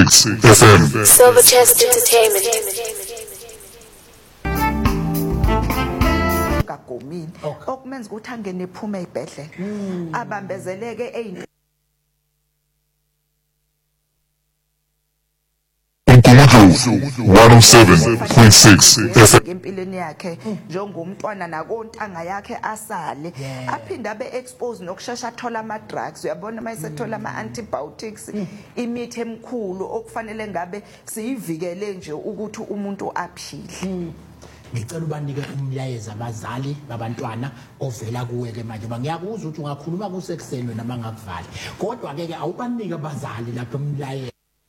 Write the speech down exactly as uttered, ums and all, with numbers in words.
six F M. Silverchest Entertainment. Kagomini okumenza ukuthi angene ephume ezibhedlela abambezeleke eyini one oh seven point six F M. empilweni yakhe njengomntwana nakontanga yakhe asale aphinda abe expose nokushesha athola ama drugs uyabona mayisethola ama antibiotics imithi emkhulu okufanele ngabe siyivikele nje ukuthi umuntu aphile. Ngicela ubanike umlayezo abazali babantwana ovela kuwe ke manje ngiyakuzwa ukuthi ungakhuluma kusekuseni wena mangakuvali kodwa ke awubanike abazali lapho umlayezo